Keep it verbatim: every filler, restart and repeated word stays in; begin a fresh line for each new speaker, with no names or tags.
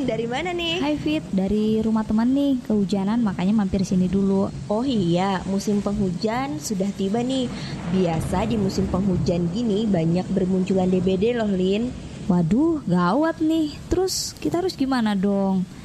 Lin, dari mana nih?
Hai Fit, dari rumah teman nih, kehujanan makanya mampir sini dulu.
Oh iya, musim penghujan sudah tiba nih. Biasa di musim penghujan gini banyak bermunculan D B D loh, Lin.
Waduh, gawat nih. Terus kita harus gimana dong?